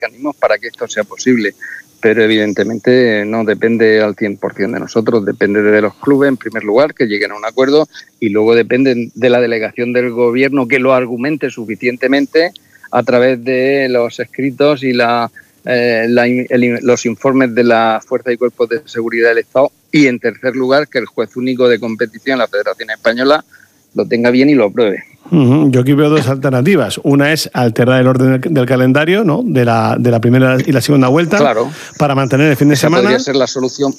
mecanismos para que esto sea posible. Pero evidentemente no depende al 100% de nosotros, depende de los clubes en primer lugar, que lleguen a un acuerdo, y luego depende de la delegación del gobierno que lo argumente suficientemente a través de los escritos y los informes de las fuerzas y cuerpos de seguridad del Estado, y en tercer lugar que el juez único de competición, la Federación Española, lo tenga bien y lo apruebe. Yo aquí veo dos alternativas. Una es alterar el orden del calendario, ¿no?, de la primera y la segunda vuelta, claro, para mantener el fin de semana. Podría ser la solución.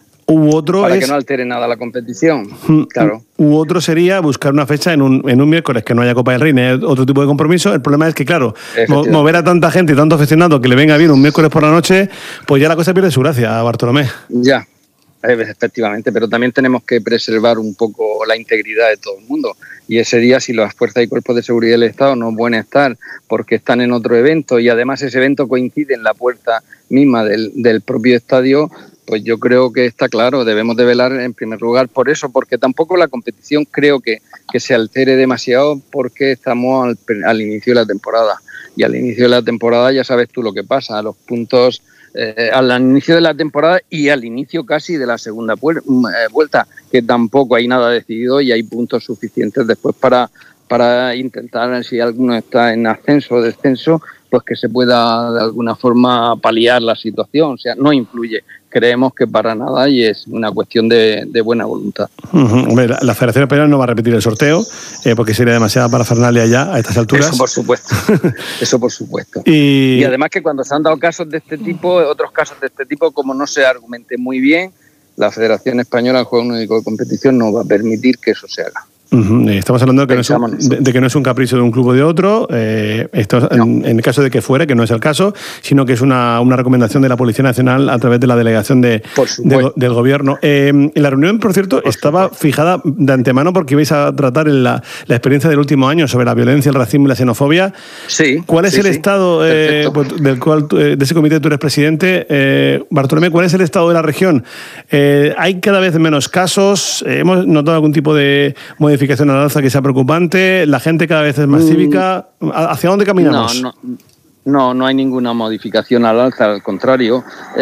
Para que no altere nada la competición. Claro. Otro sería buscar una fecha en un miércoles que no haya Copa del Rey, ni otro tipo de compromiso. El problema es que, claro, mover a tanta gente y tanto aficionado que le venga bien un miércoles por la noche, pues ya la cosa pierde su gracia, Bartolomé. Ya. Efectivamente, pero también tenemos que preservar un poco la integridad de todo el mundo, y ese día, si las fuerzas y cuerpos de seguridad del Estado no pueden estar porque están en otro evento y además ese evento coincide en la puerta misma del propio estadio, pues yo creo que está claro, debemos de velar en primer lugar por eso, porque tampoco la competición creo que se altere demasiado, porque estamos al inicio de la temporada, y al inicio de la temporada ya sabes tú lo que pasa, los puntos al inicio de la temporada y al inicio casi de la segunda vuelta, que tampoco hay nada decidido y hay puntos suficientes después para intentar, si alguno está en ascenso o descenso, pues que se pueda de alguna forma paliar la situación. O sea, no influye. Creemos que para nada, y es una cuestión de buena voluntad. Hombre, la Federación Española no va a repetir el sorteo, porque sería demasiada parafernalia ya a estas alturas. Eso por supuesto. Eso por supuesto. Y además que cuando se han dado casos de este tipo, otros casos de este tipo, como no se argumente muy bien, la Federación Española, el Juego Único de Competición, no va a permitir que eso se haga. Estamos hablando de que no es un capricho de un club o de otro, en el caso de que fuera, que no es el caso, sino que es una recomendación de la Policía Nacional a través de la delegación del gobierno. La reunión, por cierto, estaba fijada de antemano porque ibais a tratar la experiencia del último año sobre la violencia, el racismo y la xenofobia. Sí. ¿Cuál es el estado del cual de ese comité tú eres presidente? Bartolomé, ¿cuál es el estado de la región? ¿Hay cada vez menos casos? ¿Hemos notado algún tipo de modificación al alza que sea preocupante? ¿La gente cada vez es más cívica? ¿Hacia dónde caminamos? No hay ninguna modificación al alza, al contrario.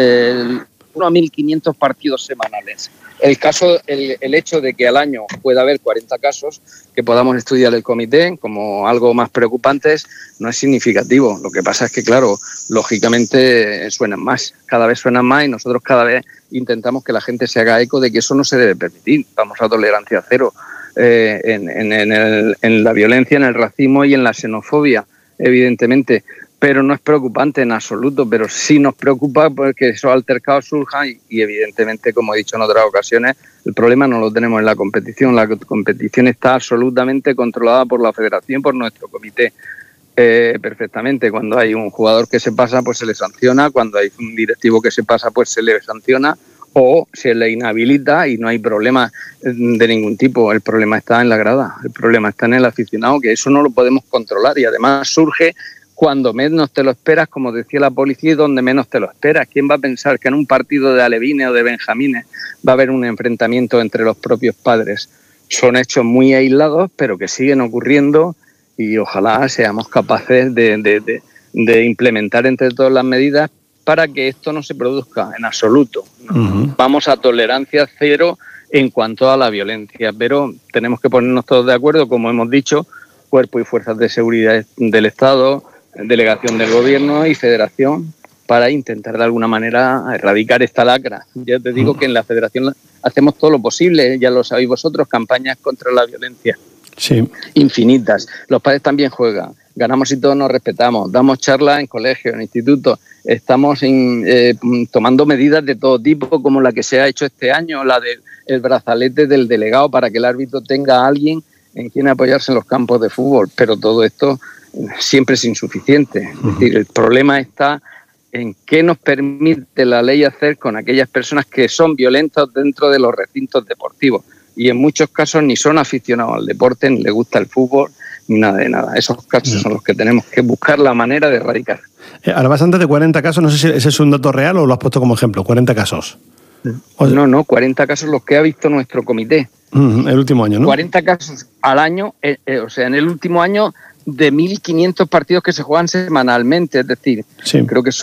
1.500 partidos semanales. El hecho de que al año pueda haber 40 casos que podamos estudiar el comité como algo más preocupantes no es significativo. Lo que pasa es que, claro, lógicamente suenan más, cada vez suenan más, y nosotros cada vez intentamos que la gente se haga eco de que eso no se debe permitir. Vamos a tolerancia cero en la violencia, en el racismo y en la xenofobia, evidentemente. Pero no es preocupante en absoluto, pero sí nos preocupa porque esos altercados surjan y evidentemente, como he dicho en otras ocasiones, el problema no lo tenemos en la competición. La competición está absolutamente controlada por la Federación, por nuestro comité, perfectamente. Cuando hay un jugador que se pasa, pues se le sanciona. Cuando hay un directivo que se pasa, pues se le sanciona o se le inhabilita, y no hay problema de ningún tipo. El problema está en la grada, el problema está en el aficionado, que eso no lo podemos controlar, y además surge cuando menos te lo esperas, como decía la policía, y donde menos te lo esperas. ¿Quién va a pensar que en un partido de alevines o de benjamines va a haber un enfrentamiento entre los propios padres? Son hechos muy aislados, pero que siguen ocurriendo, y ojalá seamos capaces de implementar entre todas las medidas para que esto no se produzca en absoluto. Vamos a tolerancia cero en cuanto a la violencia, pero tenemos que ponernos todos de acuerdo, como hemos dicho, cuerpo y fuerzas de seguridad del Estado, delegación del gobierno y federación, para intentar de alguna manera erradicar esta lacra. Ya te digo que en la federación hacemos todo lo posible, ya lo sabéis vosotros, campañas contra la violencia. Sí. Infinitas. Los padres también juegan, ganamos y todos nos respetamos, damos charlas en colegios, en institutos, estamos tomando medidas de todo tipo, como la que se ha hecho este año, la del brazalete del delegado, para que el árbitro tenga a alguien en quien apoyarse en los campos de fútbol, pero todo esto siempre es insuficiente. Es decir, el problema está en qué nos permite la ley hacer con aquellas personas que son violentas dentro de los recintos deportivos, y en muchos casos ni son aficionados al deporte, ni les gusta el fútbol, ni nada de nada. Esos casos son los que tenemos que buscar la manera de erradicar. Hablabas antes de 40 casos, no sé si ese es un dato real o lo has puesto como ejemplo, 40 casos. No, 40 casos los que ha visto nuestro comité. El último año, ¿no? 40 casos al año, o sea, en el último año de 1.500 partidos que se juegan semanalmente, es decir, creo que